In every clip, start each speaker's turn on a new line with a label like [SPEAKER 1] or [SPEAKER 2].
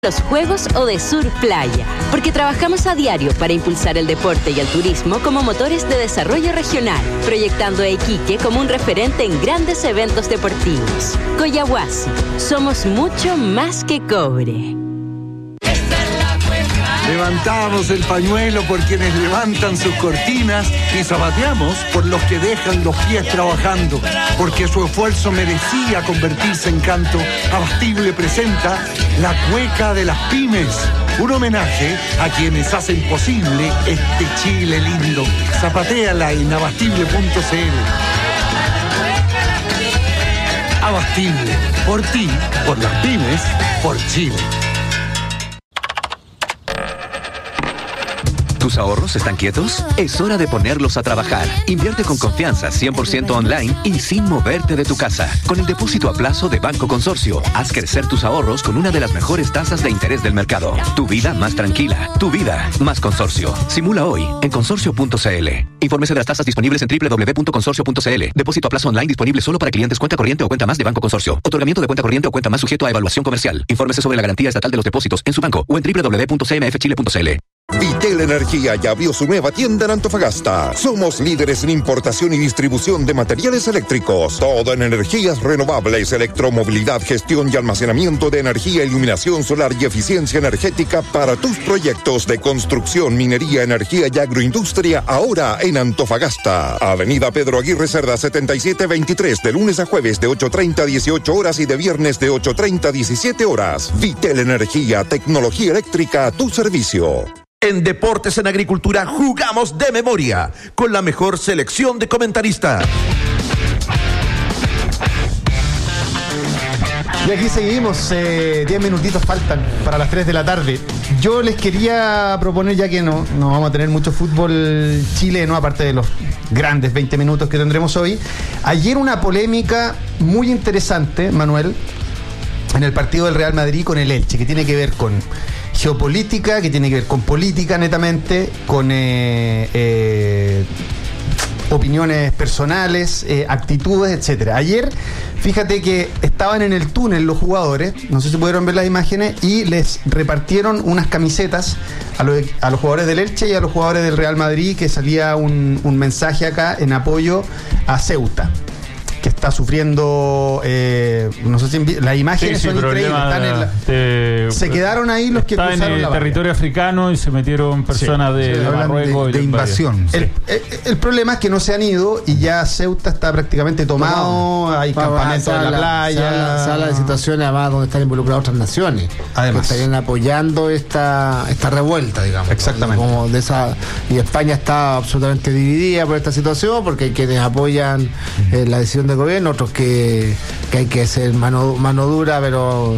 [SPEAKER 1] los juegos o de surf playa, porque trabajamos a diario para impulsar el deporte y el turismo como motores de desarrollo regional, proyectando a Iquique como un referente en grandes eventos deportivos. Coyahuasi, somos mucho más que cobre.
[SPEAKER 2] Levantamos el pañuelo por quienes levantan sus cortinas y zapateamos por los que dejan los pies trabajando, porque su esfuerzo merecía convertirse en canto. Abastible presenta La Cueca de las Pymes, un homenaje a quienes hacen posible este Chile lindo. Zapatéala en abastible.cl. Abastible, por ti, por las pymes, por Chile.
[SPEAKER 3] ¿Tus ahorros están quietos? Es hora de ponerlos a trabajar. Invierte con confianza, 100% online y sin moverte de tu casa. Con el depósito a plazo de Banco Consorcio, haz crecer tus ahorros con una de las mejores tasas de interés del mercado. Tu vida más tranquila. Tu vida más Consorcio. Simula hoy en consorcio.cl. Infórmese de las tasas disponibles en www.consorcio.cl. Depósito a plazo online disponible solo para clientes cuenta corriente o cuenta más de Banco Consorcio. Otorgamiento de cuenta corriente o cuenta más sujeto a evaluación comercial. Infórmese sobre la garantía estatal de los depósitos en su banco o en www.cmfchile.cl.
[SPEAKER 4] Vitel Energía ya abrió su nueva tienda en Antofagasta. Somos líderes en importación y distribución de materiales eléctricos. Todo en energías renovables, electromovilidad, gestión y almacenamiento de energía, iluminación solar y eficiencia energética para tus proyectos de construcción, minería, energía y agroindustria, ahora en Antofagasta. Avenida Pedro Aguirre Cerda 7723, de lunes a jueves de 8:30 a 18 horas y de viernes de 8:30 a 17 horas. Vitel Energía, tecnología eléctrica a tu servicio.
[SPEAKER 5] En Deportes en Agricultura jugamos de memoria, con la mejor selección de comentaristas.
[SPEAKER 6] Y aquí seguimos, 10 minutitos faltan para las 3 de la tarde. Yo les quería proponer, ya que no vamos a tener mucho fútbol chileno, aparte de los grandes 20 minutos que tendremos hoy. Ayer una polémica muy interesante, Manuel, en el partido del Real Madrid con el Elche, que tiene que ver con geopolítica, que tiene que ver con política netamente, con opiniones personales, actitudes, etcétera. Ayer, fíjate que estaban en el túnel los jugadores, no sé si pudieron ver las imágenes, y les repartieron unas camisetas a los jugadores del Elche y a los jugadores del Real Madrid, que salía un mensaje acá en apoyo a Ceuta, que está sufriendo, no sé si las imágenes son increíbles, están se quedaron ahí los que cruzaron la barrera.
[SPEAKER 7] Está en el territorio africano y se metieron personas de Marruecos
[SPEAKER 6] de invasión. El problema es que no se han ido y ya Ceuta está prácticamente tomado, hay campamentos en la playa.
[SPEAKER 8] Se habla de situaciones además donde están involucradas otras naciones,
[SPEAKER 6] además,
[SPEAKER 8] que estarían apoyando esta revuelta, digamos.
[SPEAKER 6] Exactamente.
[SPEAKER 8] Como de esa, y España está absolutamente dividida por esta situación, porque hay quienes apoyan la decisión del gobierno, otros que hay que hacer mano dura, pero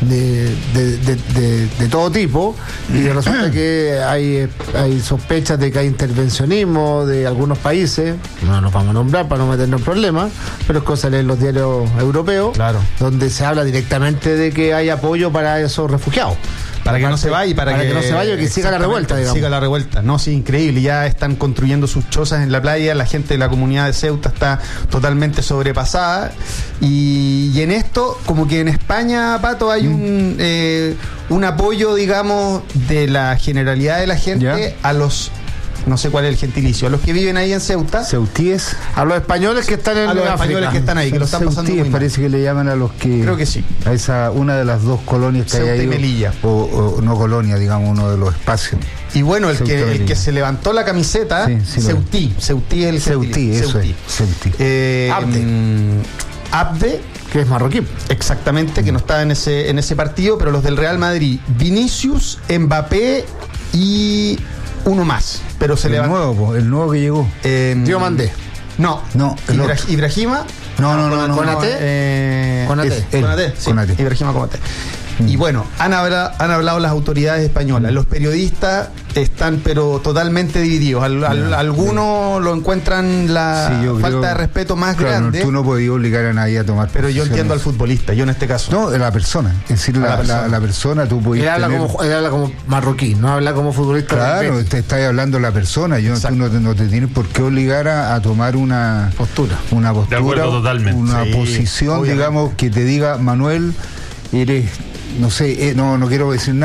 [SPEAKER 8] de todo tipo, y resulta que hay sospechas de que hay intervencionismo de algunos países, no los vamos a nombrar para no meternos en problemas, pero es cosa de leer los diarios europeos,
[SPEAKER 6] claro,
[SPEAKER 8] donde se habla directamente de que hay apoyo para esos refugiados.
[SPEAKER 6] Para que no se vaya y para que no se vaya,
[SPEAKER 8] que siga la revuelta, digamos.
[SPEAKER 6] Siga la revuelta. No, sí, increíble. Ya están construyendo sus chozas en la playa. La gente de la comunidad de Ceuta está totalmente sobrepasada. Y en esto, como que en España, Pato, hay un apoyo, digamos, de la generalidad de la gente a los... No sé cuál es el gentilicio. A los que viven ahí en Ceuta.
[SPEAKER 8] Ceutíes. A los españoles que están en
[SPEAKER 6] África. A los españoles que están ahí, que lo están pasando muy mal.
[SPEAKER 9] Parece que le llaman a los que...
[SPEAKER 6] Creo que sí.
[SPEAKER 9] A esa, una de las dos colonias que
[SPEAKER 6] Ceuta
[SPEAKER 9] hay ahí.
[SPEAKER 6] Y Melilla.
[SPEAKER 9] O no colonia, digamos, uno de los espacios.
[SPEAKER 6] Y bueno, el que se levantó la camiseta, Ceutí. Ceutí es el
[SPEAKER 9] Ceutí, eso es. Ceutí.
[SPEAKER 6] Abde,
[SPEAKER 8] que es marroquí.
[SPEAKER 6] Exactamente, que no estaba en ese partido, pero los del Real Madrid, Vinicius, Mbappé y uno más, pero se levantó.
[SPEAKER 9] El nuevo que llegó.
[SPEAKER 8] Diomandé.
[SPEAKER 6] No, Ibrahima.
[SPEAKER 9] No.
[SPEAKER 8] Konaté.
[SPEAKER 6] Ibrahima Konaté. Y bueno, han hablado las autoridades españolas. Los periodistas están pero totalmente divididos. Algunos lo encuentran falta de respeto más grande.
[SPEAKER 9] Tú no podías obligar a nadie a tomar.
[SPEAKER 6] Pero yo entiendo al futbolista, yo en este caso.
[SPEAKER 9] No, de la persona. Es decir, la persona, tú podías.
[SPEAKER 8] Él habla como marroquí, no habla como futbolista.
[SPEAKER 9] Claro, te estás hablando de la persona. Tú no te tienes por qué obligar a tomar una postura.
[SPEAKER 7] De acuerdo, totalmente.
[SPEAKER 9] Una posición, obviamente, digamos, que te diga, Manuel, eres no sé, no quiero decir nada.